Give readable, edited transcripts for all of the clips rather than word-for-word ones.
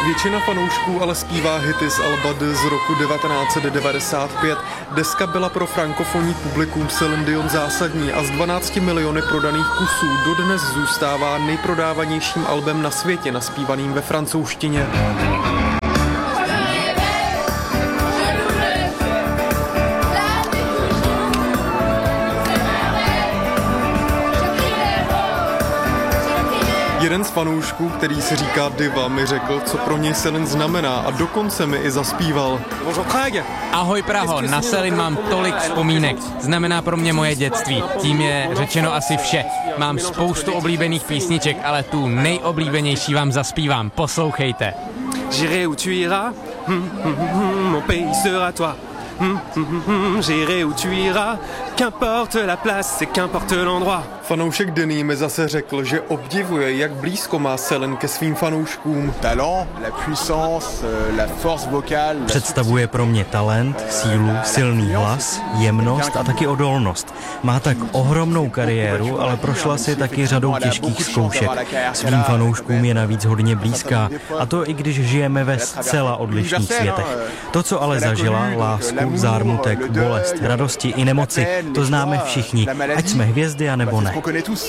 Většina fanoušků ale zpívá hity z alba z roku 1995. Deska byla pro frankofonní publikum Céline Dion zásadní a z 12 miliony prodaných kusů dodnes zůstává nejprodávanějším albem na světě naspívaným ve francouzštině. Jeden z fanoušků, který si říká diva, mi řekl, co pro něj Céline znamená a dokonce mi i zaspíval. Ahoj Praho, na Céline mám tolik vzpomínek. Znamená pro mě moje dětství. Tím je řečeno asi vše. Mám spoustu oblíbených písniček, ale tu nejoblíbenější vám zaspívám. Poslouchejte. J'irai où tu iras, mon pays sera toi. J'irai où tu iras, qu'importe la place et qu'importe l'endroit. Fanoušek Denis mi zase řekl, že obdivuje, jak blízko má Céline ke svým fanouškům. Talent, la puissance, la force vocale. Představuje pro mě talent, sílu, silný hlas, jemnost a taky odolnost. Má tak ohromnou kariéru, ale prošla si taky řadou těžkých zkoušek. Svým fanouškům je navíc hodně blízká, a to i když žijeme ve zcela odlišných světech. To, co ale zažila, lásku, zármutek, bolest, radosti i nemoci, to známe všichni, ať jsme hvězdy a nebo ne.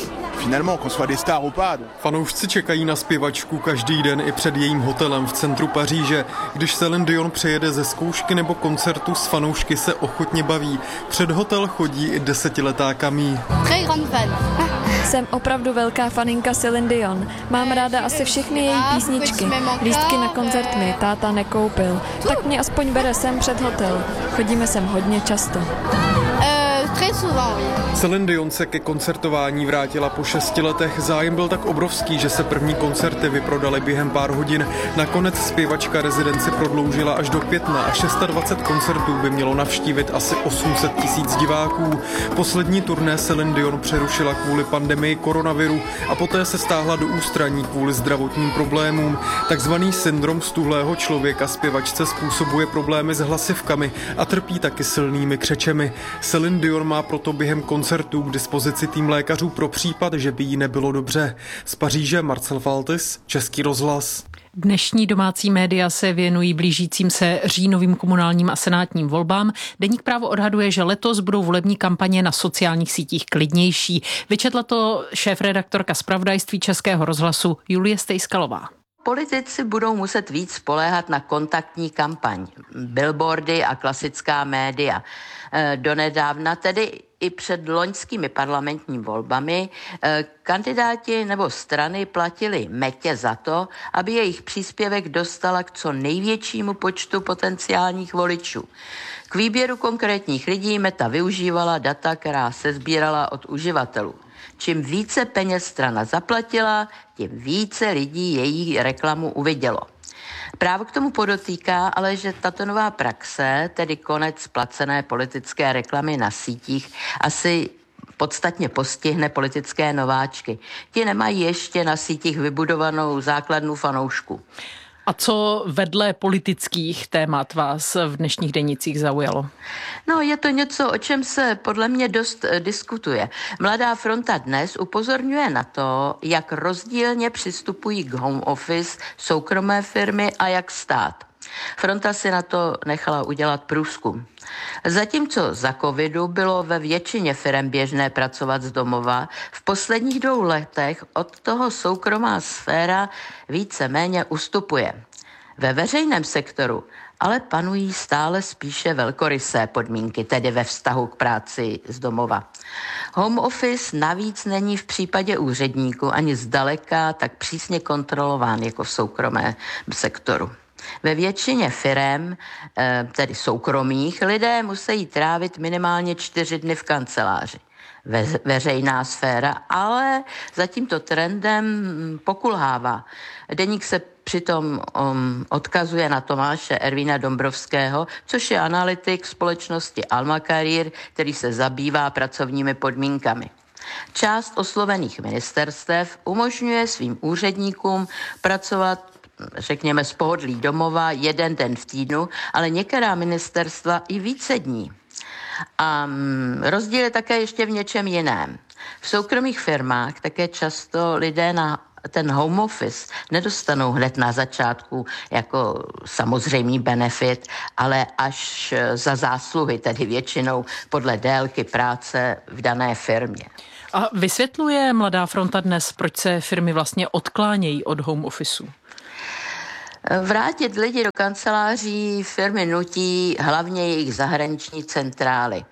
Fanoušci čekají na zpěvačku každý den i před jejím hotelem v centru Paříže. Když Céline Dion přijede ze zkoušky nebo koncertu, s fanoušky se ochotně baví. Před hotel chodí i 10letá Camille. Jsem opravdu velká faninka Céline Dion. Mám ráda asi všechny její písničky. Lístky na koncert mi táta nekoupil, tak mě aspoň bere sem před hotel. Chodíme sem hodně často. Céline Dion se ke koncertování vrátila po 6 letech. Zájem byl tak obrovský, že se první koncerty vyprodaly během pár hodin. Nakonec zpěvačka rezidenci prodloužila až do května a 26 koncertů by mělo navštívit asi 800 000 diváků. Poslední turné Céline Dion přerušila kvůli pandemii koronaviru a poté se stáhla do ústraní kvůli zdravotním problémům. Takzvaný syndrom stuhlého člověka zpěvačce způsobuje problémy s hlasivkami a trpí taky silnými křečemi. Céline Dion má proto během koncertů k dispozici tým lékařů pro případ, že by jí nebylo dobře. Z Paříže Marcel Faltis, Český rozhlas. Dnešní domácí média se věnují blížícím se říjnovým komunálním a senátním volbám. Deník Právo odhaduje, že letos budou volební kampaně na sociálních sítích klidnější. Vyčetla to šéfredaktorka zpravodajství Českého rozhlasu Julie Stejskalová. Politici budou muset víc spoléhat na kontaktní kampaň, billboardy a klasická média. Donedávna, tedy i před loňskými parlamentními volbami, kandidáti nebo strany platili metě za to, aby jejich příspěvek dostala k co největšímu počtu potenciálních voličů. K výběru konkrétních lidí Meta využívala data, která se sbírala od uživatelů. Čím více peněz strana zaplatila, tím více lidí její reklamu uvidělo. Právo k tomu podotýká, ale že tato nová praxe, tedy konec placené politické reklamy na sítích, asi podstatně postihne politické nováčky. Ti nemají ještě na sítích vybudovanou základnu fanoušků. A co vedle politických témat vás v dnešních denících zaujalo? No, je to něco, o čem se podle mě dost diskutuje. Mladá fronta dnes upozorňuje na to, jak rozdílně přistupují k home office soukromé firmy a jak stát. Fronta si na to nechala udělat průzkum. Zatímco za covidu bylo ve většině firem běžné pracovat z domova, v posledních 2 letech od toho soukromá sféra víceméně ustupuje. Ve veřejném sektoru ale panují stále spíše velkorysé podmínky, tedy ve vztahu k práci z domova. Home office navíc není v případě úředníků ani zdaleka tak přísně kontrolován jako v soukromém sektoru. Ve většině firem, tedy soukromých, lidé musí trávit minimálně 4 dny v kanceláři. Veřejná sféra, ale za tímto trendem pokulhává. Deník se přitom odkazuje na Tomáše Ervína Dombrovského, což je analytik společnosti Alma Career, který se zabývá pracovními podmínkami. Část oslovených ministerstev umožňuje svým úředníkům pracovat, řekněme, z pohodlí domova 1 den v týdnu, ale některá ministerstva i více dní. A rozdíl je také ještě v něčem jiném. V soukromých firmách také často lidé na ten home office nedostanou hned na začátku jako samozřejmý benefit, ale až za zásluhy, tedy většinou podle délky práce v dané firmě. A vysvětluje Mladá fronta dnes, proč se firmy vlastně odklánějí od home officeu? Vrátit lidi do kanceláří firmy nutí hlavně jejich zahraniční centrály.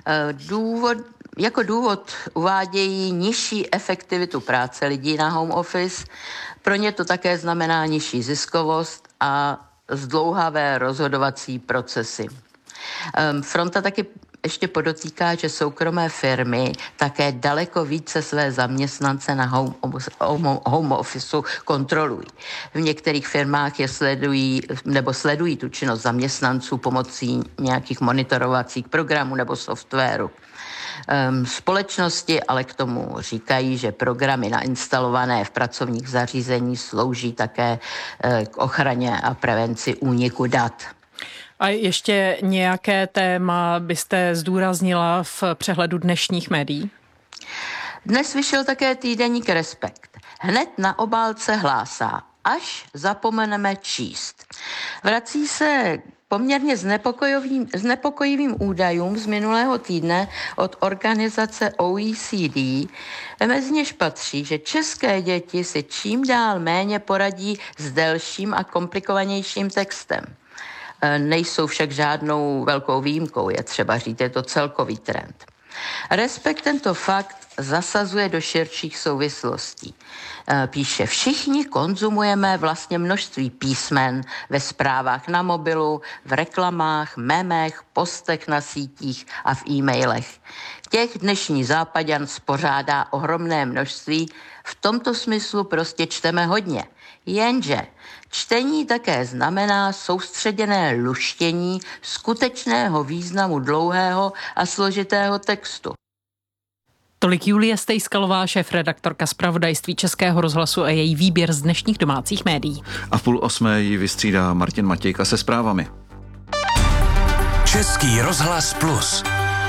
Jako důvod uvádějí nižší efektivitu práce lidí na home office, pro ně to také znamená nižší ziskovost a zdlouhavé rozhodovací procesy. Fronta taky ještě podotýká, že soukromé firmy také daleko více své zaměstnance na home officeu kontrolují. V některých firmách je sledují tu činnost zaměstnanců pomocí nějakých monitorovacích programů nebo softwaru. Společnosti ale k tomu říkají, že programy nainstalované v pracovních zařízeních slouží také k ochraně a prevenci úniku dat. A ještě nějaké téma byste zdůraznila v přehledu dnešních médií? Dnes vyšel také týdeník Respekt. Hned na obálce hlásá: až zapomeneme číst. Vrací se poměrně znepokojivým údajům z minulého týdne od organizace OECD. Mezi něž patří, že české děti si čím dál méně poradí s delším a komplikovanějším textem. Nejsou však žádnou velkou výjimkou, je třeba říct, je to celkový trend. Respekt tento fakt zasazuje do širších souvislostí. Píše: všichni konzumujeme vlastně množství písmen ve zprávách na mobilu, v reklamách, memech, postech na sítích a v e-mailech. Těch dnešní Zápaďan spořádá ohromné množství, v tomto smyslu prostě čteme hodně. Jenže čtení také znamená soustředěné luštění skutečného významu dlouhého a složitého textu. Tolik Julie Stejskalová, šéfredaktorka zpravodajství Českého rozhlasu a její výběr z dnešních domácích médií. A v 7:30 ji vystřídá Martin Matějka se zprávami. Český rozhlas Plus.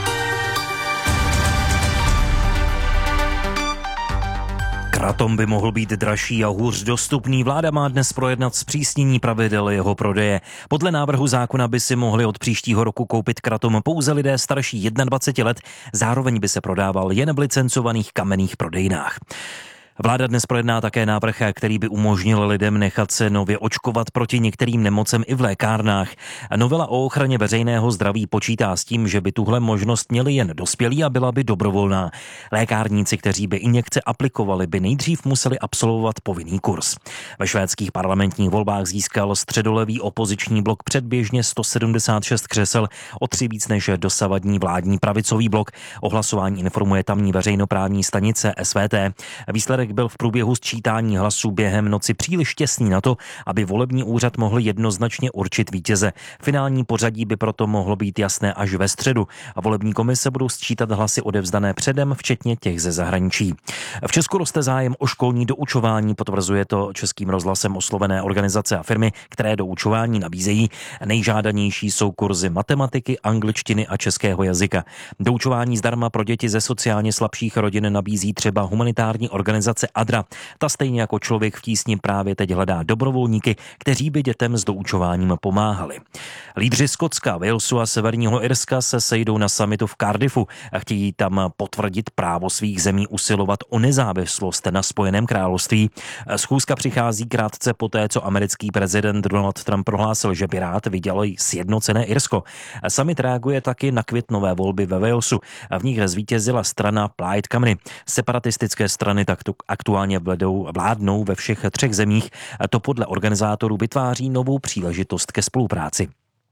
Kratom by mohl být dražší a hůř dostupný. Vláda má dnes projednat zpřísnění pravidel jeho prodeje. Podle návrhu zákona by si mohli od příštího roku koupit kratom pouze lidé starší 21 let, zároveň by se prodával jen v licencovaných kamenných prodejnách. Vláda dnes projedná také návrh, který by umožnil lidem nechat se nově očkovat proti některým nemocem i v lékárnách. Novela o ochraně veřejného zdraví počítá s tím, že by tuhle možnost měli jen dospělí a byla by dobrovolná. Lékárníci, kteří by injekce aplikovali, by nejdřív museli absolvovat povinný kurz. Ve švédských parlamentních volbách získal středolevý opoziční blok předběžně 176 křesel, o 3 víc než dosavadní vládní pravicový blok. O hlasování informuje tamní veřejnoprávní stanice SVT. Výsledek byl v průběhu sčítání hlasů během noci příliš těsný na to, aby volební úřad mohl jednoznačně určit vítěze. Finální pořadí by proto mohlo být jasné až ve středu a volební komise budou sčítat hlasy odevzdané předem, včetně těch ze zahraničí. V Česku roste zájem o školní doučování, potvrzuje to Českým rozhlasem oslovené organizace a firmy, které doučování nabízejí. Nejžádanější jsou kurzy matematiky, angličtiny a českého jazyka. Doučování zdarma pro děti ze sociálně slabších rodin nabízí třeba humanitární organizace ADRA. Ta stejně jako Člověk v tísni právě teď hledá dobrovolníky, kteří by dětem s doučováním pomáhali. Lídři Skotska, Walesu a Severního Irska se sejdou na summitu v Cardiffu a chtějí tam potvrdit právo svých zemí usilovat o nezávislost na Spojeném království. Schůzka přichází krátce poté, co americký prezident Donald Trump prohlásil, že by rád viděl sjednocené Irsko. Summit reaguje taky na květnové volby ve Walesu. V nich zvítězila strana Plaid Cymru. Separatistické strany tak aktuálně vládnou ve všech 3 zemích. To podle organizátorů vytváří novou příležitost ke spolupráci.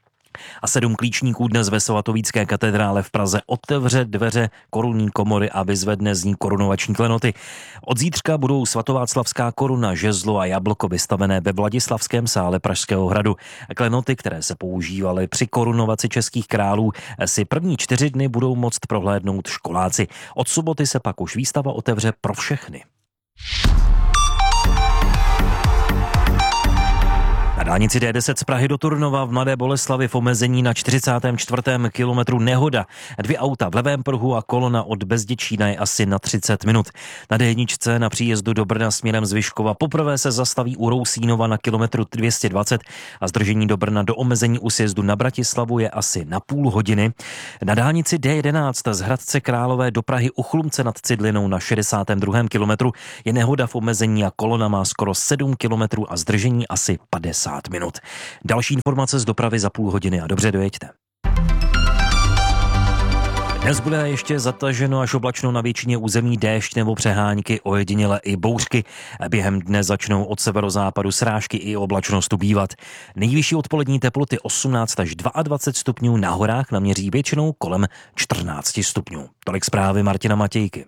A 7 klíčníků dnes ve Svatovícké katedrále v Praze otevře dveře korunní komory a vyzvedne z ní korunovační klenoty. Od zítřka budou svatováclavská koruna, žezlo a jablko vystavené ve Vladislavském sále Pražského hradu. Klenoty, které se používaly při korunovaci českých králů, si první 4 dny budou moct prohlédnout školáci. Od soboty se pak už výstava otevře pro všechny. Dálnici D10 z Prahy do Turnova v Mladé Boleslavi v omezení na 44. kilometru nehoda. 2 auta v levém pruhu a kolona od Bezděčína je asi na 30 minut. Na D1 na příjezdu do Brna směrem z Vyškova poprvé se zastaví u Rousínova na kilometru 220 a zdržení do Brna do omezení u sjezdu na Bratislavu je asi na půl hodiny. Na dálnici D11 z Hradce Králové do Prahy u Chlumce nad Cidlinou na 62. kilometru je nehoda v omezení a kolona má skoro 7 kilometrů a zdržení asi 50 minut. Další informace z dopravy za půl hodiny a dobře dojeďte. Dnes bude ještě zataženo až oblačno na většině území, déšť nebo přehánky, ojediněle i bouřky. Během dne začnou od severozápadu srážky i oblačnost ubývat. Nejvyšší odpolední teploty 18 až 22 stupňů, na horách naměří většinou kolem 14 stupňů. Tolik zprávy Martina Matějky.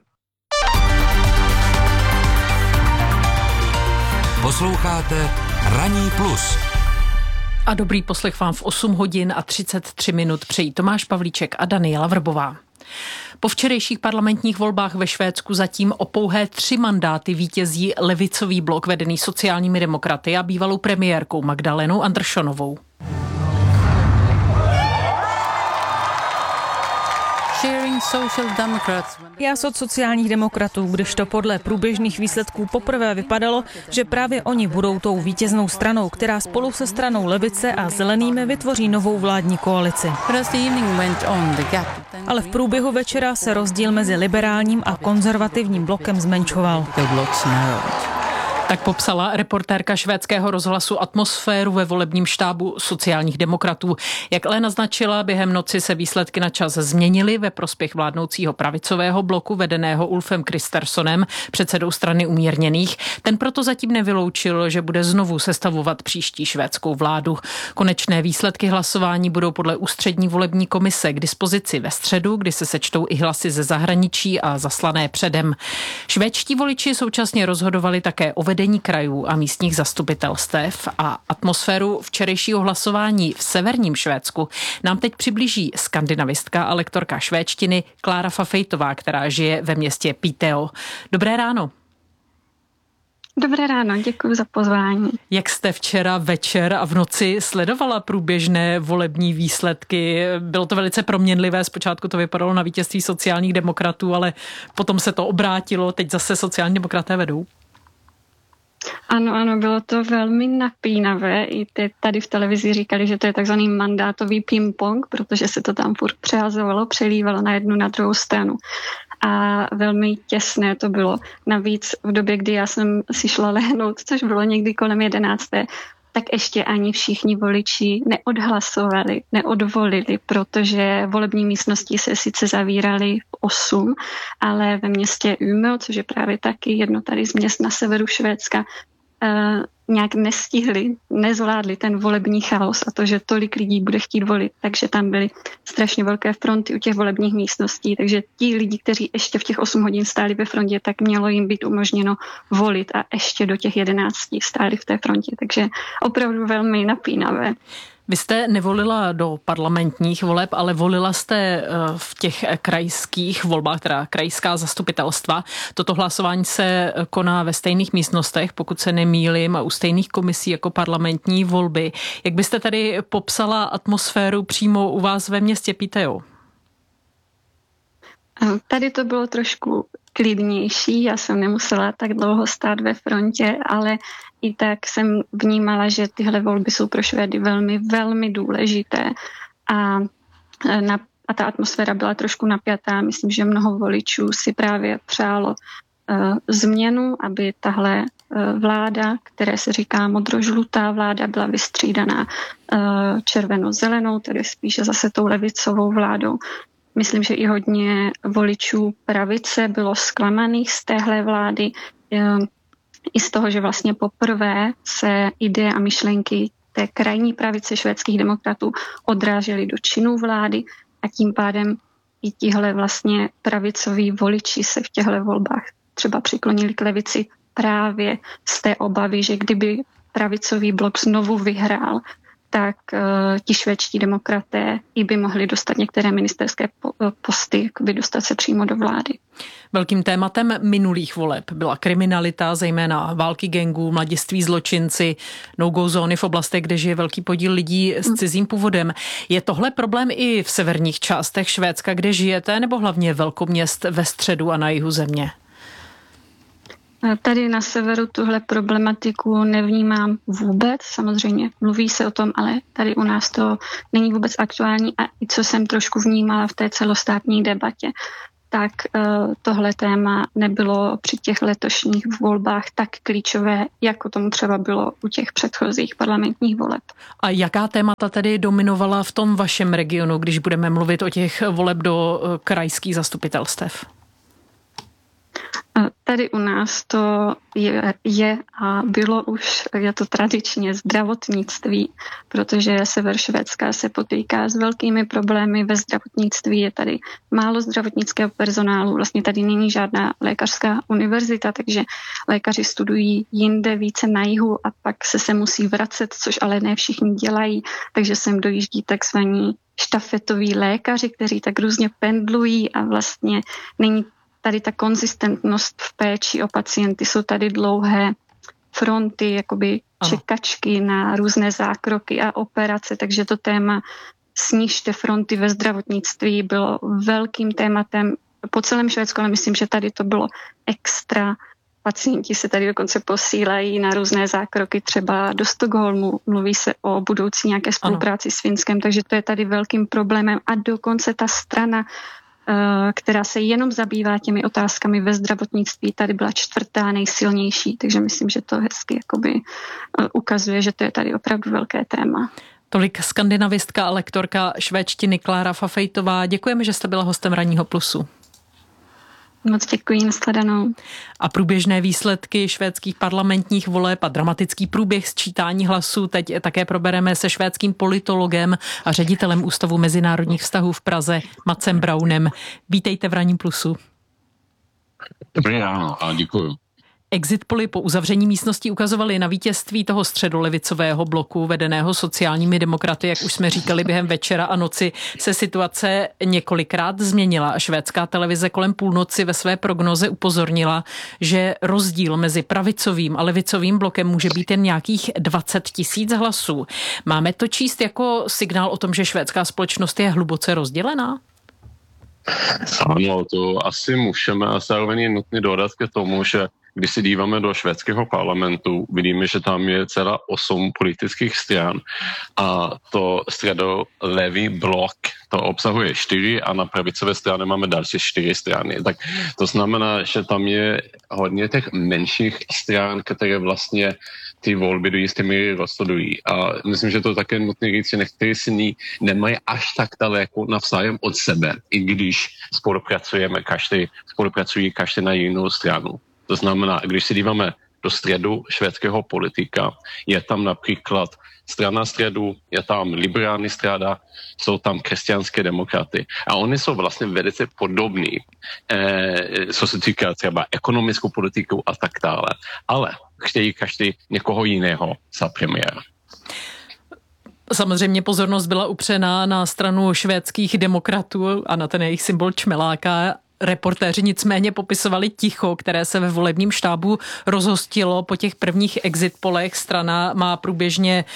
Posloucháte Ranní plus. A dobrý poslech vám v 8 hodin a 33 minut přejí Tomáš Pavlíček a Daniela Vrbová. Po včerejších parlamentních volbách ve Švédsku zatím o pouhé 3 mandáty vítězí levicový blok vedený sociálními demokraty a bývalou premiérkou Magdalenou Anderssonovou. Já jsem od sociálních demokratů, když to podle průběžných výsledků poprvé vypadalo, že právě oni budou tou vítěznou stranou, která spolu se stranou levice a zelenými vytvoří novou vládní koalici. Ale v průběhu večera se rozdíl mezi liberálním a konzervativním blokem zmenšoval. Tak popsala reportérka švédského rozhlasu atmosféru ve volebním štábu sociálních demokratů. Jak ale naznačila, během noci se výsledky na čas změnily ve prospěch vládnoucího pravicového bloku vedeného Ulfem Kristersonem, předsedou strany umírněných. Ten proto zatím nevyloučil, že bude znovu sestavovat příští švédskou vládu. Konečné výsledky hlasování budou podle ústřední volební komise k dispozici ve středu, kdy se sečtou i hlasy ze zahraničí a zaslané předem. Švédští voliči současně rozhodovali také o vedení krajů a místních zastupitelstev a atmosféru včerejšího hlasování v severním Švédsku nám teď přiblíží skandinavistka a lektorka švédštiny Klára Fafejtová, která žije ve městě Piteå. Dobré ráno. Dobré ráno, děkuji za pozvání. Jak jste včera večer a v noci sledovala průběžné volební výsledky? Bylo to velice proměnlivé, zpočátku to vypadalo na vítězství sociálních demokratů, ale potom se to obrátilo, teď zase sociální demokraté vedou. Ano, bylo to velmi napínavé. I tady v televizi říkali, že to je takzvaný mandátový ping-pong, protože se to tam furt přehazovalo, přelívalo na jednu, na druhou stranu. A velmi těsné to bylo. Navíc v době, kdy já jsem si šla lehnout, což bylo někdy kolem 11., tak ještě ani všichni voliči neodhlasovali, neodvolili, protože volební místnosti se sice zavíraly v 8, ale ve městě Umeå, což je právě taky jedno tady z měst na severu Švédska, nějak nestihli, nezvládli ten volební chaos a to, že tolik lidí bude chtít volit, takže tam byly strašně velké fronty u těch volebních místností, takže ti lidi, kteří ještě v těch 8 hodin stáli ve frontě, tak mělo jim být umožněno volit a ještě do těch 11 stáli v té frontě, takže opravdu velmi napínavé. Vy jste nevolila do parlamentních voleb, ale volila jste v těch krajských volbách, teda krajská zastupitelstva. Toto hlasování se koná ve stejných místnostech, pokud se nemýlím, a u stejných komisí jako parlamentní volby. Jak byste tady popsala atmosféru přímo u vás ve městě Piteå? Tady to bylo trošku klidnější, já jsem nemusela tak dlouho stát ve frontě, ale i tak jsem vnímala, že tyhle volby jsou pro Švédy velmi, velmi důležité a ta atmosféra byla trošku napjatá. Myslím, že mnoho voličů si právě přálo změnu, aby tahle vláda, které se říká modrožlutá vláda, byla vystřídaná červeno-zelenou, tedy spíše zase tou levicovou vládou. Myslím, že i hodně voličů pravice bylo zklamaných z téhle vlády, i z toho, že vlastně poprvé se ideje a myšlenky té krajní pravice švédských demokratů odrážely do činů vlády a tím pádem i tihle vlastně pravicoví voliči se v těchto volbách třeba přiklonili k levici právě z té obavy, že kdyby pravicový blok znovu vyhrál, tak ti švédští demokraté i by mohli dostat některé ministerské posty, by dostat se přímo do vlády. Velkým tématem minulých voleb byla kriminalita, zejména války gangů, mladiství zločinci, no-go zóny v oblastech, kde žije velký podíl lidí s cizím původem. Je tohle problém i v severních částech Švédska, kde žijete, nebo hlavně velkoměst ve středu a na jihu země? Tady na severu tuhle problematiku nevnímám vůbec. Samozřejmě mluví se o tom, ale tady u nás to není vůbec aktuální a i co jsem trošku vnímala v té celostátní debatě, tak tohle téma nebylo při těch letošních volbách tak klíčové, jako tomu třeba bylo u těch předchozích parlamentních voleb. A jaká témata tedy dominovala v tom vašem regionu, když budeme mluvit o těch voleb do krajských zastupitelstev? Tady u nás to je a bylo už, je to tradičně zdravotnictví, protože sever Švédska se potýká s velkými problémy ve zdravotnictví. Je tady málo zdravotnického personálu, vlastně tady není žádná lékařská univerzita, takže lékaři studují jinde, více na jihu a pak se musí vracet, což ale ne všichni dělají, takže sem dojíždí takzvaní štafetoví lékaři, kteří tak různě pendlují a vlastně není tady ta konzistentnost v péči o pacienty, jsou tady dlouhé fronty, jakoby čekačky na různé zákroky a operace, takže to téma snižte fronty ve zdravotnictví bylo velkým tématem po celém Švédsku, ale myslím, že tady to bylo extra. Pacienti se tady dokonce posílají na různé zákroky, třeba do Stockholmu, mluví se o budoucí nějaké spolupráci s Finskem, takže to je tady velkým problémem a dokonce ta strana, která se jenom zabývá těmi otázkami ve zdravotnictví, tady byla 4. nejsilnější, takže myslím, že to hezky jakoby ukazuje, že to je tady opravdu velké téma. Tolik skandinavistka a lektorka švédštiny Klára Fafejtová. Děkujeme, že jste byla hostem Ranního plusu. Moc děkuji, nashledanou. A průběžné výsledky švédských parlamentních voleb a dramatický průběh sčítání hlasů teď také probereme se švédským politologem a ředitelem Ústavu mezinárodních vztahů v Praze Matsem Braunem. Vítejte v Ranním plusu. Dobrý ráno a děkuju. Exit poly po uzavření místnosti ukazovaly na vítězství toho středolevicového bloku vedeného sociálními demokraty. Jak už jsme říkali, během večera a noci se situace několikrát změnila a švédská televize kolem půlnoci ve své prognoze upozornila, že rozdíl mezi pravicovým a levicovým blokem může být jen nějakých 20 000 hlasů. Máme to číst jako signál o tom, že švédská společnost je hluboce rozdělená? Ano, to asi můžeme a zároveň je nutné dodat k tomu, že když se díváme do švédského parlamentu, vidíme, že tam je celá 8 politických stran a to středolevý blok to obsahuje 4 a na pravicové straně máme další 4 strany. Tak to znamená, že tam je hodně těch menších stran, které vlastně ty volby do jisté míry rozhodují. A myslím, že to také nutné říct, že některé syny nemají až tak daleko navzájem od sebe, i když spolupracují každý na jinou stranu. To znamená, když se díváme do středu švédského politika, je tam například strana středu, je tam liberální strana, jsou tam křesťanské demokraty. A oni jsou vlastně velice podobní, co se týká třeba ekonomickou politiku a tak dále. Ale chtějí každý někoho jiného za premiéra. Samozřejmě pozornost byla upřená na stranu švédských demokratů a na ten jejich symbol čmeláka. Reportéři nicméně popisovali ticho, které se ve volebním štábu rozhostilo po těch prvních exit polech. Strana má průběžně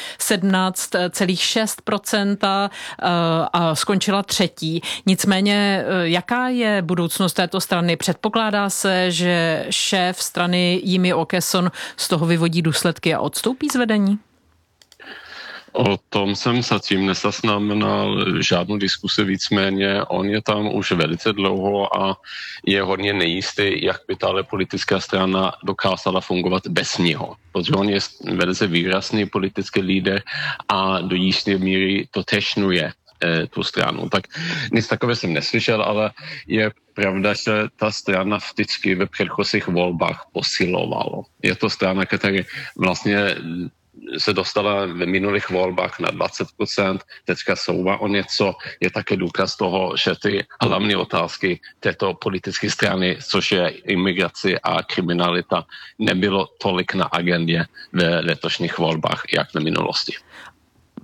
17,6% a skončila 3. Nicméně, jaká je budoucnost této strany? Předpokládá se, že šéf strany Jimmie Åkesson z toho vyvodí důsledky a odstoupí z vedení? O tom jsem zatím nezaznamenal žádnou diskusi, víceméně on je tam už velice dlouho a je hodně nejistý, jak by tahle politická strana dokázala fungovat bez něho. Protože on je velice výrazný politický lídr a do jisté míry to tešnuje tu stranu. Tak nic takové jsem neslyšel, ale je pravda, že ta strana vždycky ve předchozích volbách posilovala. Je to strana, která vlastně se dostala v minulých volbách na 20%, teďka souvá o něco, je také důkaz toho, že ty hlavní otázky této politické strany, což je imigrace a kriminalita, nebylo tolik na agendě v letošních volbách, jak v minulosti.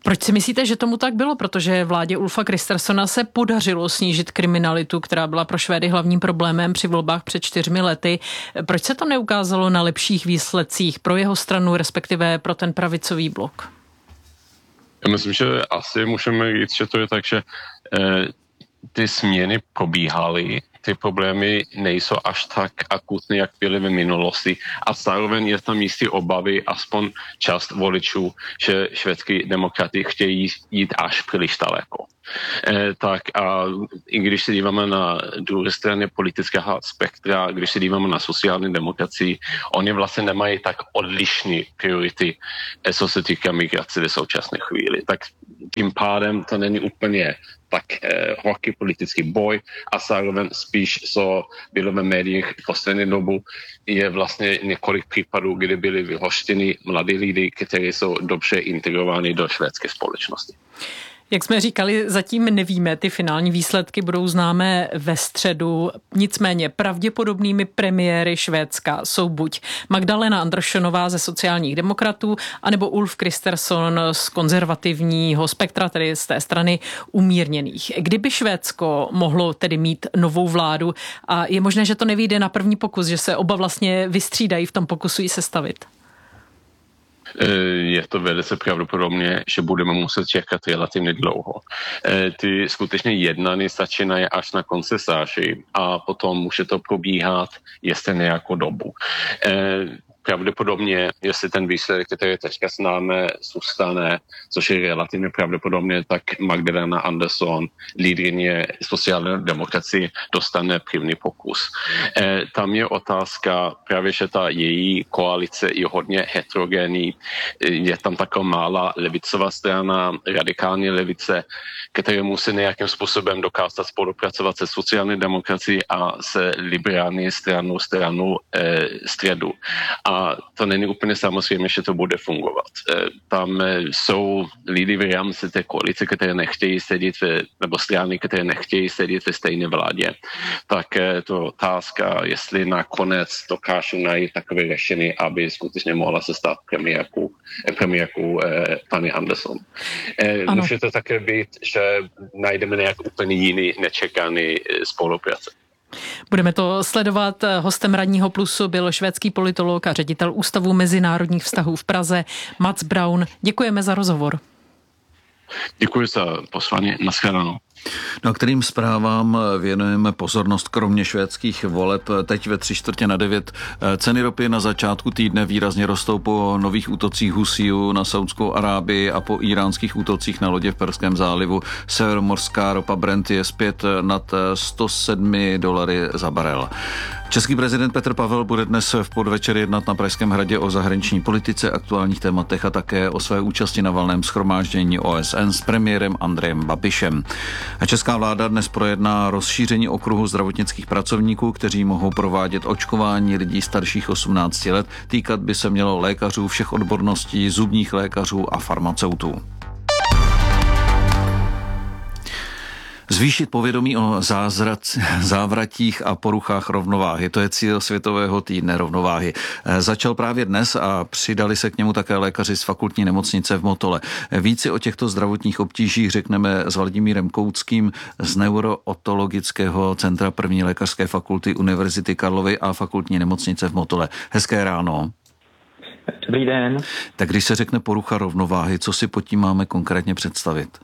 Proč si myslíte, že tomu tak bylo? Protože vládě Ulfa Kristerssona se podařilo snížit kriminalitu, která byla pro Švédy hlavním problémem při volbách před 4 lety. Proč se to neukázalo na lepších výsledcích pro jeho stranu, respektive pro ten pravicový blok? Já myslím, že asi můžeme říct, že to je tak, že ty změny probíhaly, ty problémy nejsou až tak akutní, jak byly v minulosti a zároveň je tam jistý obavy, aspoň část voličů, že švédský demokrati chtějí jít až příliš daleko. Tak a i když se díváme na druhé straně politického spektra, když se díváme na sociální demokracii, oni vlastně nemají tak odlišné priority, co se týká migrace v současné chvíli. Tak tím pádem to není úplně tak horký politický boj a zároveň spíš, co bylo v médiích v poslední dobu, je vlastně několik případů, kdy byli vyhoštěni mladí lidi, kteří jsou dobře integrováni do švédské společnosti. Jak jsme říkali, zatím nevíme, ty finální výsledky budou známé ve středu. Nicméně pravděpodobnými premiéry Švédska jsou buď Magdalena Anderssonová ze sociálních demokratů, anebo Ulf Kristersson z konzervativního spektra, tedy z té strany umírněných. Kdyby Švédsko mohlo tedy mít novou vládu a je možné, že to nevyjde na první pokus, že se oba vlastně vystřídají v tom pokusu ji sestavit? Je to velice pravděpodobně, že budeme muset čekat relativně dlouho. Ty skutečně jednání začínají až na konci září a potom může to probíhat ještě nějakou dobu. Pravděpodobně, jestli ten výsledek, který teďka známe, zůstane, což je relativně pravděpodobně, tak Magdalena Andersson, lídryně sociální demokracie, dostane první pokus. Tam je otázka právě, že ta její koalice je hodně heterogenní. Je tam taková malá levicová strana, radikální levice, která musí nějakým způsobem dokázat spolupracovat se sociální demokracií a se liberální stranou středu. A to není úplně samozřejmě, že to bude fungovat. Tam jsou lidi v rámci té koalice, které nechtějí sedět, nebo strany, které nechtějí sedět ve stejné vládě. Tak to otázka, jestli nakonec dokážou najít takové řešení, aby skutečně mohla se stát premiérkou paní Andersson. Může to také být, že najdeme nějak úplně jiný, nečekaný spolupráce. Budeme to sledovat. Hostem Ranního plusu byl švédský politolog a ředitel Ústavu mezinárodních vztahů v Praze Mats Braun. Děkujeme za rozhovor. Děkuji za pozvání. Naschledanou. No a kterým zprávám věnujeme pozornost kromě švédských voleb? Teď ve 8:45 ceny ropy na začátku týdne výrazně rostou po nových útocích Husíů na Saudskou Arábii a po iránských útocích na lodě v Perském zálivu. Severomořská ropa Brent je zpět nad $107 za barel. Český prezident Petr Pavel bude dnes v podvečer jednat na Pražském hradě o zahraniční politice, aktuálních tématech a také o své účasti na valném shromáždění OSN s premiérem Andrejem Babišem. A česká vláda dnes projedná rozšíření okruhu zdravotnických pracovníků, kteří mohou provádět očkování lidí starších 18 let. Týkat by se mělo lékařů všech odborností, zubních lékařů a farmaceutů. Zvýšit povědomí o závratích a poruchách rovnováhy. To je cíl Světového týdne rovnováhy. Začal právě dnes a přidali se k němu také lékaři z fakultní nemocnice v Motole. Více o těchto zdravotních obtížích řekneme s Vladimírem Kouckým z Neurootologického centra první lékařské fakulty Univerzity Karlovy a fakultní nemocnice v Motole. Hezké ráno. Dobrý den. Tak když se řekne porucha rovnováhy, co si pod tím máme konkrétně představit?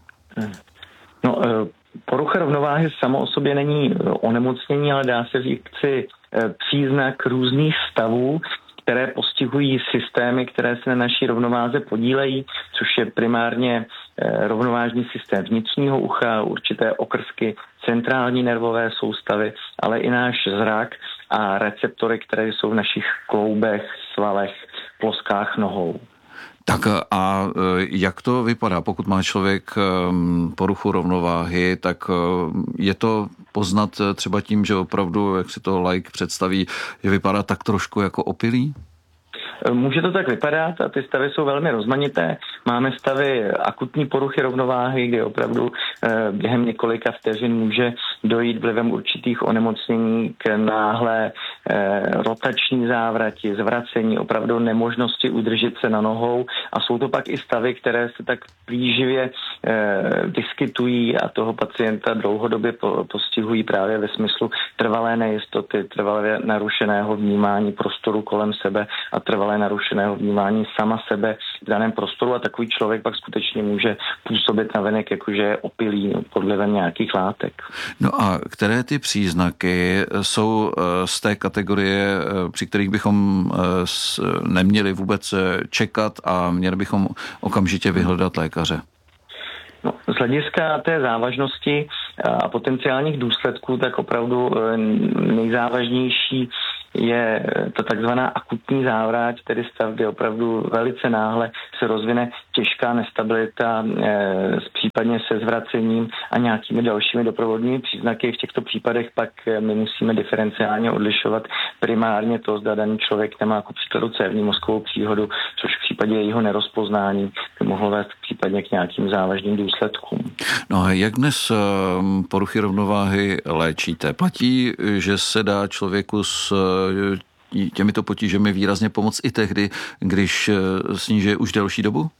Porucha rovnováhy samo o sobě není onemocnění, ale dá se říci příznak různých stavů, které postihují systémy, které se na naší rovnováze podílejí, což je primárně rovnovážný systém vnitřního ucha, určité okrsky centrální nervové soustavy, ale i náš zrak a receptory, které jsou v našich kloubech, svalech, ploskách nohou. Tak a jak to vypadá, pokud má člověk poruchu rovnováhy, tak je to poznat třeba tím, že opravdu, jak si to laik představí, že vypadá tak trošku jako opilý? Může to tak vypadat a ty stavy jsou velmi rozmanité. Máme stavy akutní poruchy rovnováhy, kdy opravdu během několika vteřin může dojít vlivem určitých onemocnění k náhlé rotační závrati, zvracení, opravdu nemožnosti udržet se na nohou a jsou to pak i stavy, které se tak plíživě vyskytují a toho pacienta dlouhodobě postihují právě ve smyslu trvalé nejistoty, trvalé narušeného vnímání prostoru kolem sebe a trvalé narušeného vnímání sama sebe v daném prostoru a takový člověk pak skutečně může působit navenek, jakože je opilý pod vlivem nějakých látek. No a které ty příznaky jsou z té kategorie, při kterých bychom neměli vůbec čekat a měli bychom okamžitě vyhledat lékaře? No, z hlediska té závažnosti a potenciálních důsledků, tak opravdu nejzávažnější je ta takzvaná akutní závrať, tedy stav, kdy opravdu velice náhle se rozvine těžká nestabilita případně se zvracením a nějakými dalšími doprovodnými příznaky. V těchto případech pak my musíme diferenciálně odlišovat primárně to, zda daný člověk nemá jako příkladu cévní mozkovou příhodu, což v případě jejího nerozpoznání by mohlo vést případně k nějakým závažným důsledkům. No a jak dnes poruchy rovnováhy léčíte? Platí, že se dá člověku s těmito potížemi výrazně pomoct i tehdy, když sníží už delší dobu?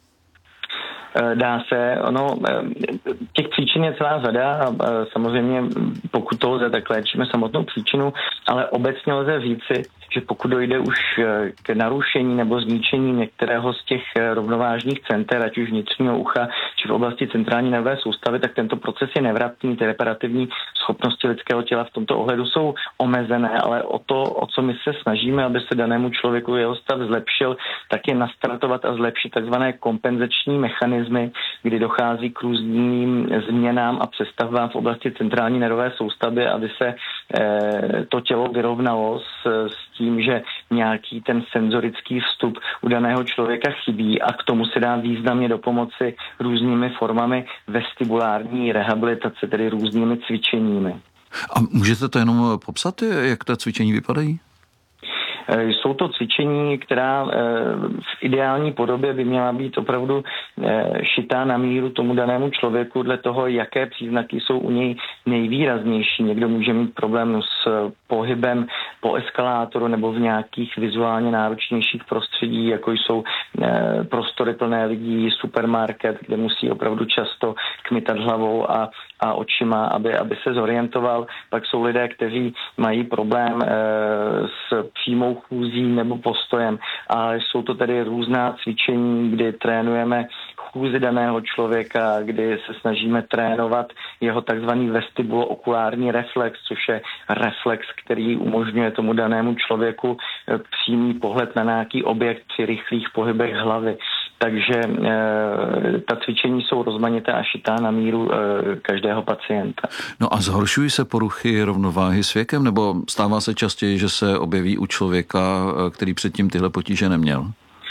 Dá se, těch příčin je celá řada a samozřejmě pokud to lze, tak léčíme samotnou příčinu, ale obecně lze říci, že pokud dojde už k narušení nebo zničení některého z těch rovnovážných center, ať už vnitřního ucha, či v oblasti centrální nervové soustavy, tak tento proces je nevratný, ty reparativní schopnosti lidského těla v tomto ohledu jsou omezené, ale o co my se snažíme, aby se danému člověku jeho stav zlepšil, tak je nastartovat a zlepšit takzvané kompenzační mechanismy, kdy dochází k různým změnám a přestavbám v oblasti centrální nervové soustavy, aby se to tělo vyrovnalo s tím, že nějaký ten senzorický vstup u daného člověka chybí a k tomu se dá významně dopomoci různými formami vestibulární rehabilitace, tedy různými cvičeními. A můžete to jenom popsat, jak ta cvičení vypadají? Jsou to cvičení, která v ideální podobě by měla být opravdu šitá na míru tomu danému člověku dle toho, jaké příznaky jsou u něj nejvýraznější. Někdo může mít problém s pohybem po eskalátoru nebo v nějakých vizuálně náročnějších prostředí, jako jsou prostory plné lidí, supermarket, kde musí opravdu často kmitat hlavou a očima, aby se zorientoval. Pak jsou lidé, kteří mají problém s přímou chůzí nebo postojem. A jsou to tedy různá cvičení, kdy trénujeme chůzi daného člověka, kdy se snažíme trénovat jeho takzvaný vestibulo-okulární reflex, což je reflex, který umožňuje tomu danému člověku přímý pohled na nějaký objekt při rychlých pohybech hlavy. Takže ta cvičení jsou rozmanité a šitá na míru každého pacienta. No a zhoršují se poruchy rovnováhy s věkem, nebo stává se častěji, že se objeví u člověka, který předtím tyhle potíže neměl?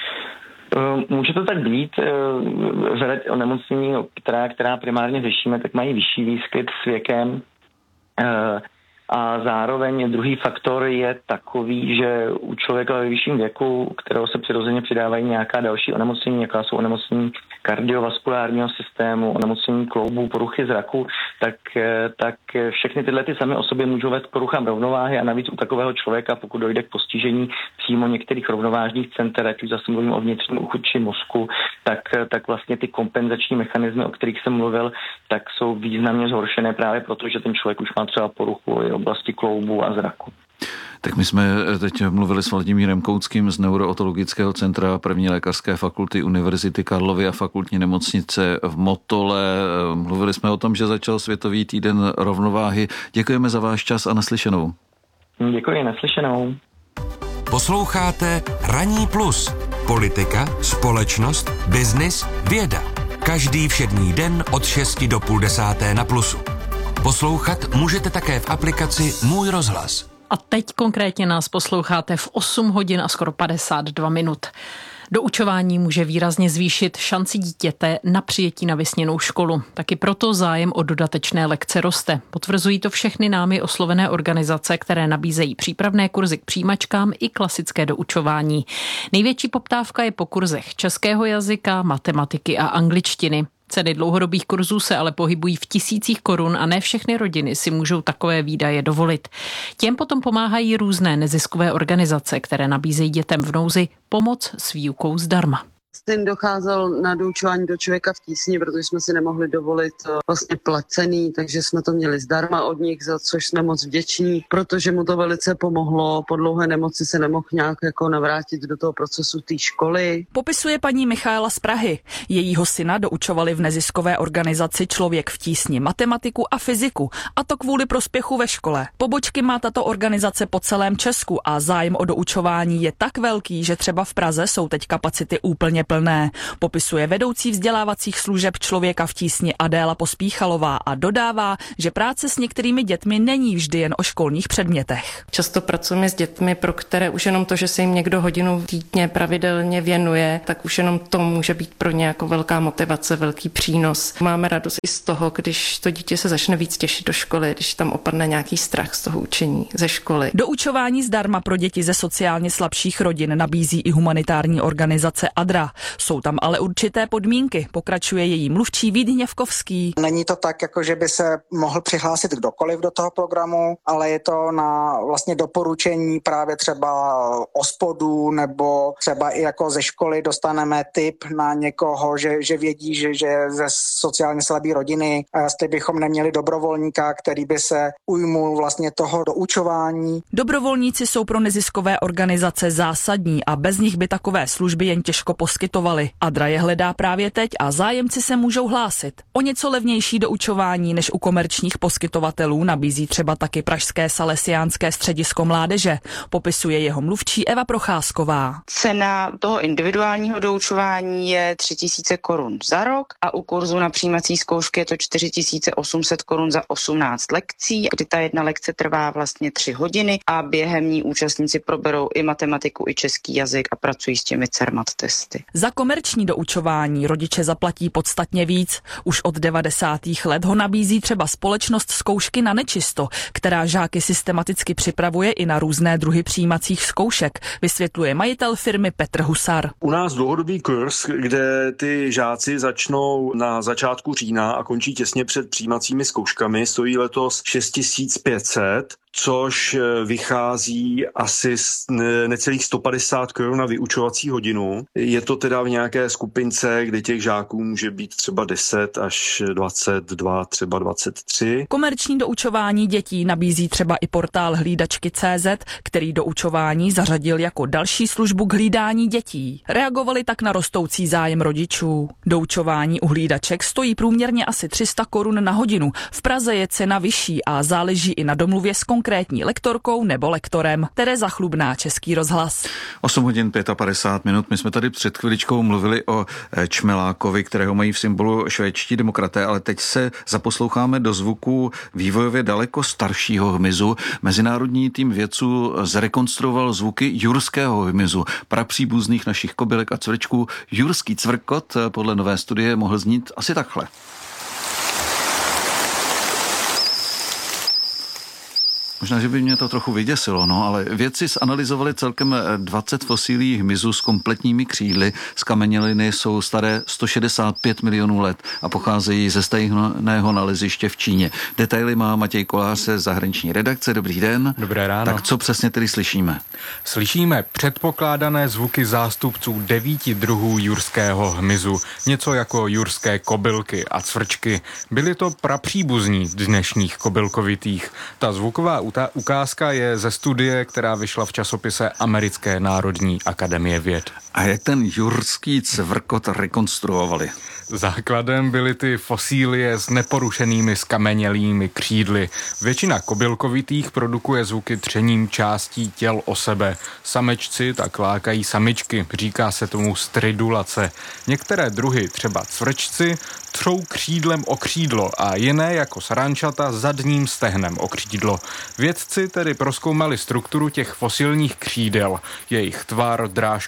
Může to tak být. Řada onemocnění, která primárně řešíme, tak mají vyšší výskyt s věkem. A zároveň druhý faktor je takový, že u člověka ve vyšším věku, kterého se přirozeně přidávají nějaká další onemocnění, jaká jsou onemocnění kardiovaskulárního systému, onemocnění kloubů, poruchy zraku, tak všechny tyhle ty samé osoby můžou vést k poruchám rovnováhy a navíc u takového člověka, pokud dojde k postižení přímo některých rovnovážných center, ať už zase mluvím o vnitřním uchu či mozku, tak vlastně ty kompenzační mechanismy, o kterých jsem mluvil, tak jsou významně zhoršené právě proto, že ten člověk už má třeba poruchu v oblasti kloubů a zraku. Tak my jsme teď mluvili s Vladimírem Koutským z Neurootologického centra první lékařské fakulty Univerzity Karlovy a fakultní nemocnice v Motole. Mluvili jsme o tom, že začal Světový týden rovnováhy. Děkujeme za váš čas a naslyšenou. Děkuji, naslyšenou. Posloucháte Ranní plus. Politika, společnost, biznis, věda. Každý všední den od 6 do 9:30 na Plusu. Poslouchat můžete také v aplikaci Můj rozhlas. A teď konkrétně nás posloucháte v 8 hodin a skoro 52 minut. Doučování může výrazně zvýšit šanci dítěte na přijetí na vysněnou školu. Taky proto zájem o dodatečné lekce roste. Potvrzují to všechny námi oslovené organizace, které nabízejí přípravné kurzy k přijímačkám i klasické doučování. Největší poptávka je po kurzech českého jazyka, matematiky a angličtiny. Ceny dlouhodobých kurzů se ale pohybují v tisících korun a ne všechny rodiny si můžou takové výdaje dovolit. Těm potom pomáhají různé neziskové organizace, které nabízejí dětem v nouzi pomoc s výukou zdarma. Syn docházel na doučování do Člověka v tísni, protože jsme si nemohli dovolit vlastně placený, takže jsme to měli zdarma od nich, za což jsme moc vděční, protože mu to velice pomohlo. Po dlouhé nemoci se nemohl nějak jako navrátit do toho procesu té školy. Popisuje paní Michaela z Prahy. Jejího syna doučovali v neziskové organizaci Člověk v tísni matematiku a fyziku, a to kvůli prospěchu ve škole. Pobočky má tato organizace po celém Česku a zájem o doučování je tak velký, že třeba v Praze jsou teď kapacity úplně plné. Popisuje vedoucí vzdělávacích služeb Člověka v tísni Adéla Pospíchalová a dodává, že práce s některými dětmi není vždy jen o školních předmětech. Často pracujeme s dětmi, pro které už jenom to, že se jim někdo hodinu týdně pravidelně věnuje, tak už jenom to může být pro ně jako velká motivace, velký přínos. Máme radost i z toho, když to dítě se začne víc těšit do školy, když tam opadne nějaký strach z toho učení ze školy. Doučování zdarma pro děti ze sociálně slabších rodin nabízí i humanitární organizace ADRA. Jsou tam ale určité podmínky, pokračuje její mluvčí Vít Hněvkovský. Není to tak, jako že by se mohl přihlásit kdokoliv do toho programu, ale je to na vlastně doporučení právě třeba OSPODu, nebo třeba i jako ze školy dostaneme tip na někoho, že vědí, že ze sociálně slabé rodiny, a jestli bychom neměli dobrovolníka, který by se ujmul vlastně toho doučování. Dobrovolníci jsou pro neziskové organizace zásadní a bez nich by takové služby jen těžko poskytovali. ADRA je hledá právě teď a zájemci se můžou hlásit. O něco levnější doučování než u komerčních poskytovatelů nabízí třeba taky pražské salesiánské středisko mládeže. Popisuje jeho mluvčí Eva Procházková. Cena toho individuálního doučování je 3000 korun za rok a u kurzu na přijímací zkoušky je to 4800 korun za 18 lekcí, kdy ta jedna lekce trvá vlastně 3 hodiny a během ní účastníci proberou i matematiku, i český jazyk a pracují s těmi CERMAT testy. Za komerční doučování rodiče zaplatí podstatně víc. Už od 90. let ho nabízí třeba společnost Zkoušky na nečisto, která žáky systematicky připravuje i na různé druhy přijímacích zkoušek, vysvětluje majitel firmy Petr Husar. U nás dlouhodobý kurz, kde ty žáci začnou na začátku října a končí těsně před přijímacími zkouškami, stojí letos 6500, což vychází asi necelých 150 korun na vyučovací hodinu. Je to teda v nějaké skupince, kde těch žáků může být třeba 10 až 22, třeba 23. Komerční doučování dětí nabízí třeba i portál hlídačky.cz, který doučování zařadil jako další službu k hlídání dětí. Reagovali tak na rostoucí zájem rodičů. Doučování u hlídaček stojí průměrně asi 300 korun na hodinu. V Praze je cena vyšší a záleží i na domluvě s konkrétní lektorkou nebo lektorem. Tereza Chlubná, Český rozhlas. 8 hodin 55 minut. My jsme tady před chviličkou mluvili o čmelákovi, kterého mají v symbolu švédští demokraté, ale teď se zaposloucháme do zvuku vývojově daleko staršího hmyzu. Mezinárodní tým vědců zrekonstruoval zvuky jurského hmyzu, prapříbuzných našich kobylek a cvrčků. Jurský cvrkot podle nové studie mohl znít asi takhle. Možná, že by mě to trochu vyděsilo, no, ale vědci zanalyzovali celkem 20 fosílí hmyzu s kompletními křídly. Zkameněliny jsou staré 165 milionů let a pocházejí ze stejného naleziště v Číně. Detaily má Matěj Kolář ze zahraniční redakce. Dobrý den. Dobré ráno. Tak co přesně tedy slyšíme? Slyšíme předpokládané zvuky zástupců 9 druhů jurského hmyzu. Něco jako jurské kobylky a cvrčky. Byly to prapříbuzní dnešních kobylkovitých. Ta zvuková ukázka je ze studie, která vyšla v časopise Americké národní akademie věd. A jak ten jurský cvrkot rekonstruovali? Základem byly ty fosílie s neporušenými skamenělými křídly. Většina kobylkovitých produkuje zvuky třením částí těl o sebe. Samečci tak lákají samičky, říká se tomu stridulace. Některé druhy, třeba cvrčci, třou křídlem o křídlo a jiné jako sarančata zadním stehnem o křídlo. Vědci tedy prozkoumali strukturu těch fosilních křídel, jejich tvar, drážkování,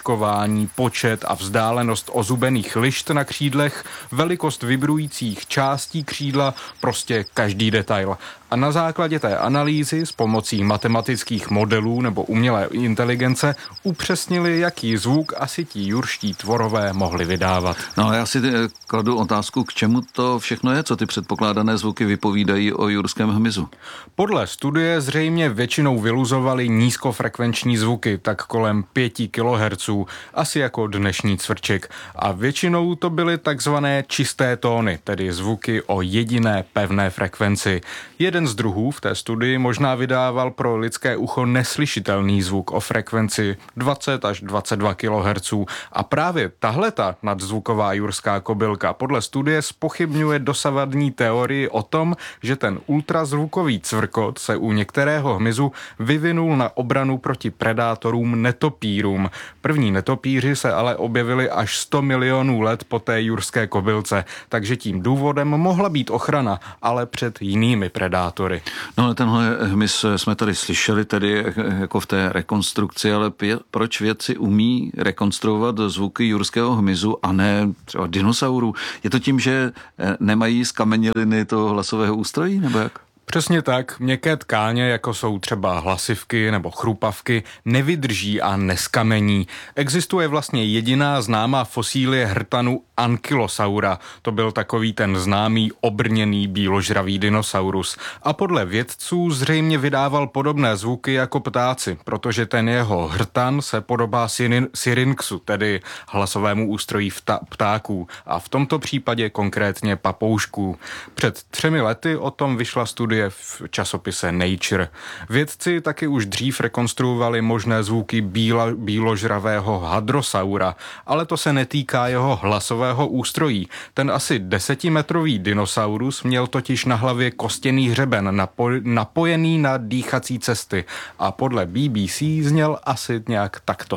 směřování, počet a vzdálenost ozubených lišt na křídlech, velikost vibrujících částí křídla, prostě každý detail. A na základě té analýzy s pomocí matematických modelů nebo umělé inteligence upřesnili, jaký zvuk asi ti jurští tvorové mohli vydávat. No ale já si kladu otázku, k čemu to všechno je, co ty předpokládané zvuky vypovídají o jurském hmyzu? Podle studie zřejmě většinou vyluzovali nízkofrekvenční zvuky, tak kolem 5 kHz, asi jako dnešní cvrček. A většinou to byly takzvané čisté tóny, tedy zvuky o jediné pevné frekvenci. Jeden z druhů v té studii možná vydával pro lidské ucho neslyšitelný zvuk o frekvenci 20 až 22 kHz. A právě tahleta nadzvuková jurská kobylka podle studie zpochybňuje dosavadní teorii o tom, že ten ultrazvukový cvrkot se u některého hmyzu vyvinul na obranu proti predátorům netopírům. První netopíři se ale objevili až 100 milionů let po té jurské kobylce, takže tím důvodem mohla být ochrana, ale před jinými predátory. No ale tenhle hmyz jsme tady slyšeli, tedy jako v té rekonstrukci, ale proč vědci umí rekonstruovat zvuky jurského hmyzu a ne třeba dinosaurů? Je to tím, že nemají zkameněliny toho hlasového ústrojí, nebo jak? Přesně tak, měkké tkáně, jako jsou třeba hlasivky nebo chrupavky, nevydrží a neskamení. Existuje vlastně jediná známá fosílie hrtanu Ankylosaura. To byl takový ten známý obrněný bíložravý dinosaurus. A podle vědců zřejmě vydával podobné zvuky jako ptáci, protože ten jeho hrtan se podobá syrinxu, tedy hlasovému ústrojí ptáků. A v tomto případě konkrétně papoušků. Před 3 lety o tom vyšla studie v časopise Nature. Vědci taky už dřív rekonstruovali možné zvuky bíložravého hadrosaura, ale to se netýká jeho hlasového ústrojí. Ten asi 10metrový dinosaurus měl totiž na hlavě kostěný hřeben napojený na dýchací cesty a podle BBC zněl asi nějak takto.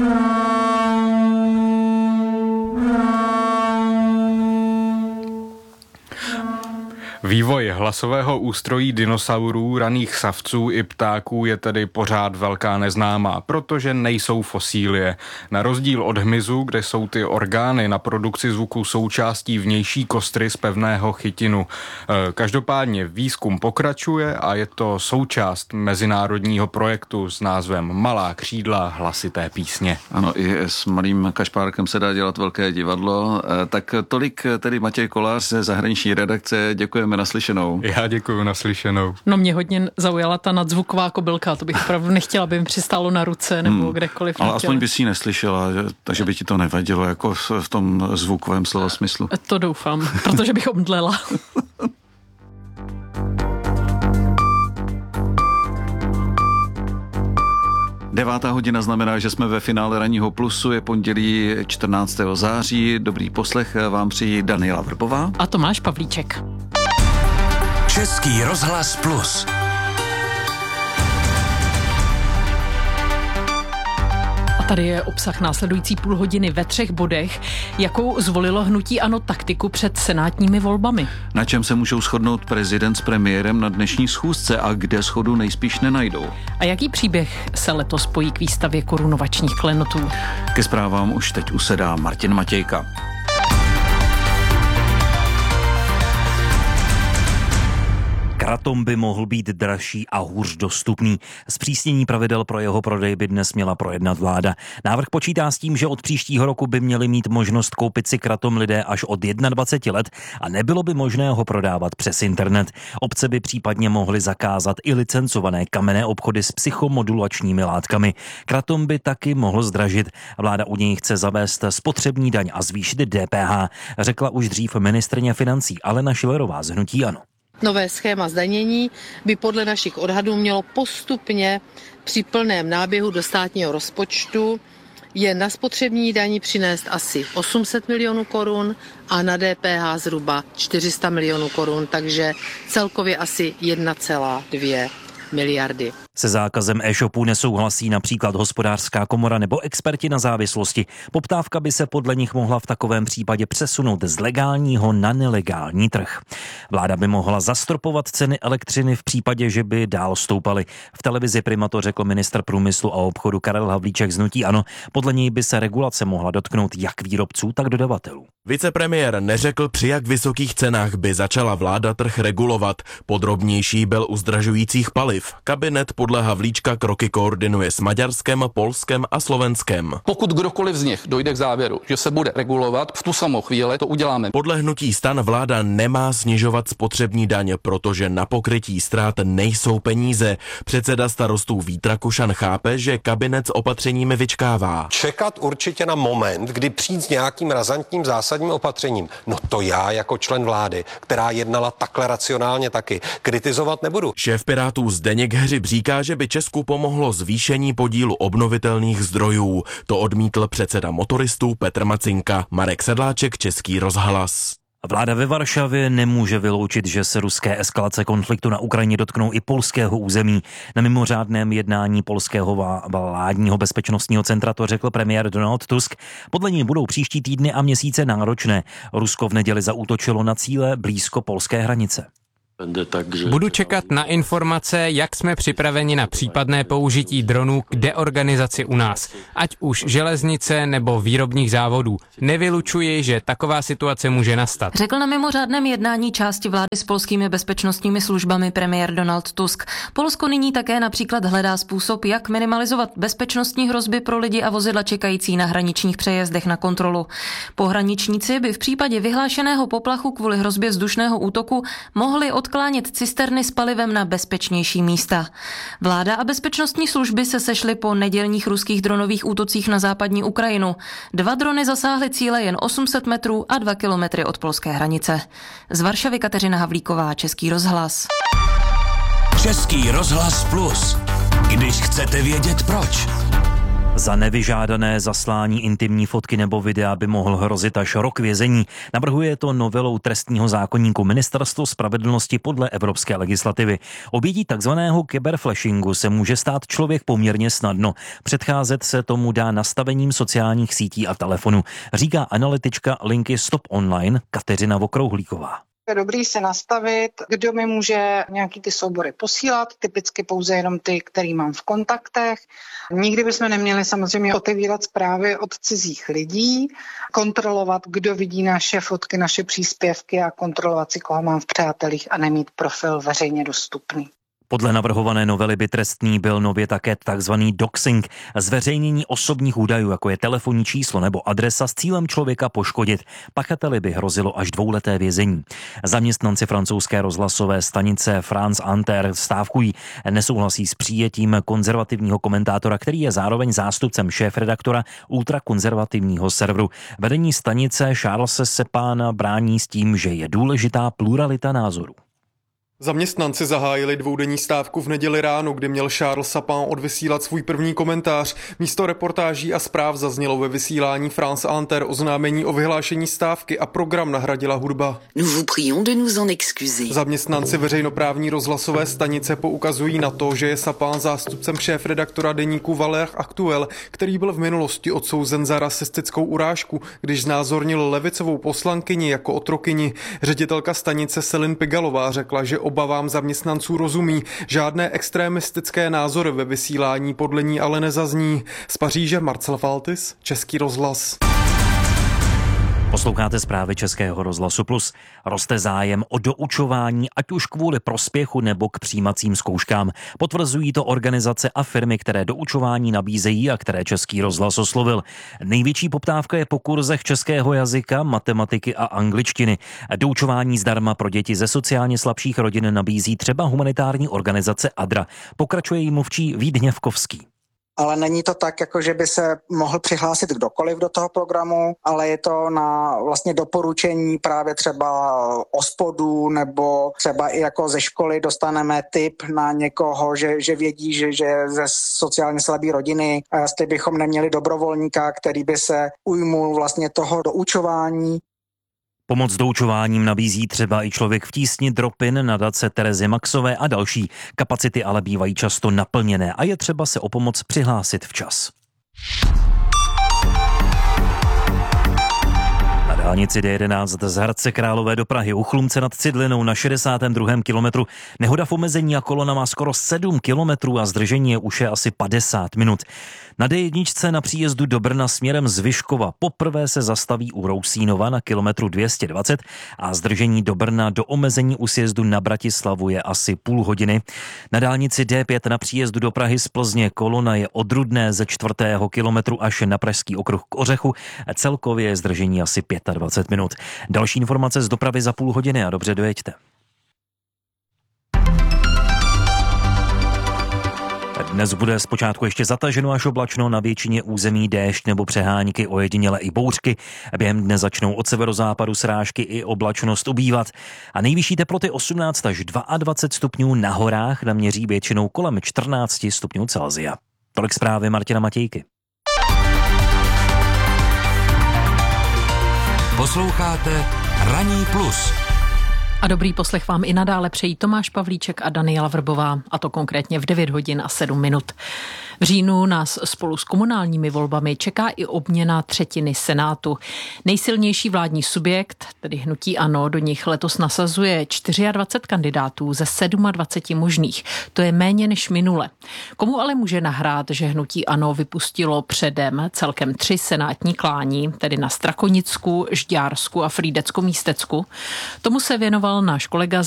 Vývoj hlasového ústrojí dinosaurů, raných savců i ptáků je tedy pořád velká neznámá, protože nejsou fosílie. Na rozdíl od hmyzu, kde jsou ty orgány na produkci zvuku součástí vnější kostry z pevného chytinu. Každopádně výzkum pokračuje a je to součást mezinárodního projektu s názvem Malá křídla hlasité písně. Ano, i s malým kašpárkem se dá dělat velké divadlo. Tak tolik tedy Matěj Kolář ze zahraniční redakce. Děkujeme, naslyšenou. Já děkuji, naslyšenou. No mě hodně zaujala ta nadzvuková kobylka, to bych opravdu nechtěla, aby mi přistálo na ruce nebo kdekoliv. Ale aspoň bys ji neslyšela, takže by ti to nevadilo, jako v tom zvukovém slova smyslu. To doufám, protože bych omdlela. Devátá hodina znamená, že jsme ve finále Ranního plusu, je pondělí 14. září. Dobrý poslech vám přejí Daniela Vrbová a Tomáš Pavlíček. Český rozhlas Plus. A tady je obsah následující půl hodiny ve 3 bodech, jakou zvolilo hnutí ANO taktiku před senátními volbami. Na čem se můžou shodnout prezident s premiérem na dnešní schůzce a kde shodu nejspíš nenajdou. A jaký příběh se letos spojí k výstavě korunovačních klenotů? Ke zprávám už teď usedá Martin Matějka. Kratom by mohl být dražší a hůř dostupný. Zpřísnění pravidel pro jeho prodej by dnes měla projednat vláda. Návrh počítá s tím, že od příštího roku by měli mít možnost koupit si kratom lidé až od 21 let a nebylo by možné ho prodávat přes internet. Obce by případně mohly zakázat i licencované kamenné obchody s psychomodulačními látkami. Kratom by taky mohl zdražit. Vláda u něj chce zavést spotřební daň a zvýšit DPH, řekla už dřív ministryně financí Alena Schillerová z hnutí ANO. Nové schéma zdanění by podle našich odhadů mělo postupně při plném náběhu do státního rozpočtu je na spotřební dani přinést asi 800 milionů korun a na DPH zhruba 400 milionů korun, takže celkově asi 1,2 miliardy. Se zákazem e-shopů nesouhlasí například Hospodářská komora nebo experti na závislosti. Poptávka by se podle nich mohla v takovém případě přesunout z legálního na nelegální trh. Vláda by mohla zastropovat ceny elektřiny v případě, že by dál stoupaly. V televizi Prima to řekl ministr průmyslu a obchodu Karel Havlíček z hnutí ANO. Podle něj by se regulace mohla dotknout jak výrobců, tak dodavatelů. Vicepremiér neřekl, při jak vysokých cenách by začala vláda trh regulovat. Podrobnější byl u zdražujících paliv. Kabinet podle Havlíčka kroky koordinuje s Maďarskem, Polskem a Slovenskem. Pokud kdokoliv z nich dojde k závěru, že se bude regulovat, v tu samou chvíli to uděláme. Podle hnutí STAN vláda nemá snižovat spotřební daň, protože na pokrytí ztrát nejsou peníze. Předseda Starostů Vít Rakušan chápe, že kabinet s opatřeními vyčkává. Čekat určitě na moment, kdy přijít s nějakým razantním zásadním opatřením. No to já jako člen vlády, která jednala takhle racionálně taky, kritizovat nebudu. Šéf Pirátů Zdeněk Hřib říká, že by Česku pomohlo zvýšení podílu obnovitelných zdrojů. To odmítl předseda motoristů Petr Macinka. Marek Sedláček, Český rozhlas. Vláda ve Varšavě nemůže vyloučit, že se ruské eskalace konfliktu na Ukrajině dotknou i polského území. Na mimořádném jednání polského vládního bezpečnostního centra to řekl premiér Donald Tusk. Podle něj budou příští týdny a měsíce náročné. Rusko v neděli zaútočilo na cíle blízko polské hranice. Budu čekat na informace, jak jsme připraveni na případné použití dronů k deorganizaci u nás, ať už železnice nebo výrobních závodů. Nevylučuji, že taková situace může nastat. Řekl na mimořádném jednání části vlády s polskými bezpečnostními službami premiér Donald Tusk. Polsko nyní také například hledá způsob, jak minimalizovat bezpečnostní hrozby pro lidi a vozidla čekající na hraničních přejezdech na kontrolu. Pohraničníci by v případě vyhlášeného poplachu kvůli hrozbě vzdušného útoku mohli odklánět cisterny s palivem na bezpečnější místa. Vláda a bezpečnostní služby se sešly po nedělních ruských dronových útocích na západní Ukrajinu. 2 drony zasáhly cíle jen 800 metrů a 2 kilometry od polské hranice. Z Varšavy Kateřina Havlíková, Český rozhlas. Český rozhlas Plus. Když chcete vědět proč. Za nevyžádané zaslání intimní fotky nebo videa by mohl hrozit až rok vězení. Navrhuje to novelou trestního zákoníku Ministerstvo spravedlnosti podle evropské legislativy. Obětí takzvaného kyberflashingu se může stát člověk poměrně snadno. Předcházet se tomu dá nastavením sociálních sítí a telefonu, říká analytička linky Stop Online Kateřina Okrouhlíková. Je dobrý si nastavit, kdo mi může nějaký ty soubory posílat, typicky pouze jenom ty, který mám v kontaktech. Nikdy bychom neměli samozřejmě otevírat zprávy od cizích lidí, kontrolovat, kdo vidí naše fotky, naše příspěvky a kontrolovat si, koho mám v přátelích a nemít profil veřejně dostupný. Podle navrhované novely by trestný byl nově také takzvaný doxing, zveřejnění osobních údajů, jako je telefonní číslo nebo adresa s cílem člověka poškodit. Pachateli by hrozilo až 2leté vězení. Zaměstnanci francouzské rozhlasové stanice France Inter stávkují, nesouhlasí s přijetím konzervativního komentátora, který je zároveň zástupcem šéfredaktora ultrakonzervativního serveru. Vedení stanice Charlese Sepana brání s tím, že je důležitá pluralita názorů. Zaměstnanci zahájili 2denní stávku v neděli ráno, kdy měl Charles Sapin odvysílat svůj první komentář. Místo reportáží a zpráv zaznělo ve vysílání France Inter oznámení o vyhlášení stávky a program nahradila hudba. Zaměstnanci veřejnoprávní rozhlasové stanice poukazují na to, že je Sapin zástupcem šéfredaktora deníku Valeurs Actuel, který byl v minulosti odsouzen za rasistickou urážku, když znázornil levicovou poslankyni jako otrokyni. Ředitelka stanice Céline Pigalová řekla, že obavám zaměstnanců rozumí. Žádné extremistické názory ve vysílání podle ní ale nezazní. Z Paříže Marcel Faltis, Český rozhlas. Posloucháte zprávy Českého rozhlasu Plus. Roste zájem o doučování, ať už kvůli prospěchu nebo k přijímacím zkouškám. Potvrzují to organizace a firmy, které doučování nabízejí a které Český rozhlas oslovil. Největší poptávka je po kurzech českého jazyka, matematiky a angličtiny. Doučování zdarma pro děti ze sociálně slabších rodin nabízí třeba humanitární organizace ADRA. Pokračuje jí mluvčí Vít Hněvkovský. Ale není to tak, jako že by se mohl přihlásit kdokoliv do toho programu, ale je to na vlastně doporučení právě třeba OSPODu nebo třeba i jako ze školy dostaneme tip na někoho, že vědí, že ze sociálně slabé rodiny a jestli bychom neměli dobrovolníka, který by se ujmul vlastně toho doučování. Pomoc s doučováním nabízí třeba i Člověk v tísni, Dropin, nadace Terezy Maxové a další. Kapacity ale bývají často naplněné a je třeba se o pomoc přihlásit včas. dálnici D11 z Hradce Králové do Prahy u Chlumce nad Cidlinou na 62. kilometru. Nehoda v omezení a kolona má skoro 7 kilometrů a zdržení je už asi 50 minut. Na D1 na příjezdu do Brna směrem z Vyškova poprvé se zastaví u Rousínova na kilometru 220 a zdržení do Brna do omezení u sjezdu na Bratislavu je asi půl hodiny. Na dálnici D5 na příjezdu do Prahy z Plzně kolona je od Rudné ze 4. kilometru až na Pražský okruh k Ořechu. Celkově je zdržení asi 25 minut. Další informace z dopravy za půl hodiny a dobře dojeďte. Dnes bude zpočátku ještě zataženo až oblačno, na většině území déšť nebo přehánky, ojediněle i bouřky. Během dne začnou od severozápadu srážky i oblačnost ubývat. A nejvyšší teploty 18 až 22 stupňů na horách naměří většinou kolem 14 stupňů Celsia. Tolik zprávy Martina Matějky. Posloucháte Ranní plus. A dobrý poslech vám i nadále přejí Tomáš Pavlíček a Daniela Vrbová, a to konkrétně v 9 hodin a 7 minut. V říjnu nás spolu s komunálními volbami čeká i obměna třetiny Senátu. Nejsilnější vládní subjekt, tedy hnutí ANO, do nich letos nasazuje 24 kandidátů ze 27 možných. To je méně než minule. Komu ale může nahrát, že hnutí ANO vypustilo předem celkem 3 senátní klání, tedy na Strakonicku, Žďársku a Frýdecko-Místecku? Tomu se věnoval náš kolega